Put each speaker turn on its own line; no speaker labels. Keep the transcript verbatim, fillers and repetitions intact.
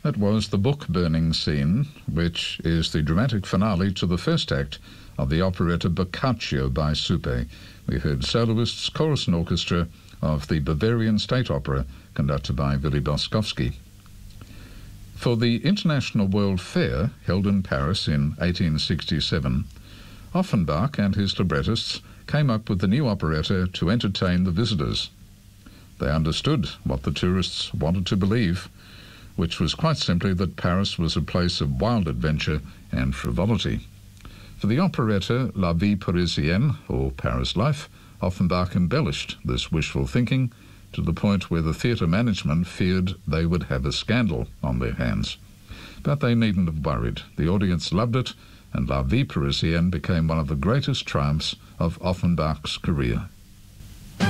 It was the book-burning scene, which is the dramatic finale to the first act of the operetta Boccaccio by Supe. We heard soloists, chorus and orchestra of the Bavarian State Opera, conducted by Willy Boskowski. For the International World Fair, held in Paris in eighteen sixty-seven, Offenbach and his librettists came up with the new operetta to entertain the visitors. They understood what the tourists wanted to believe, which was quite simply that Paris was a place of wild adventure and frivolity. For the operetta La Vie Parisienne, or Paris Life, Offenbach embellished this wishful thinking to the point where the theatre management feared they would have a scandal on their hands. But they needn't have worried. The audience loved it, and La Vie Parisienne became one of the greatest triumphs of Offenbach's career.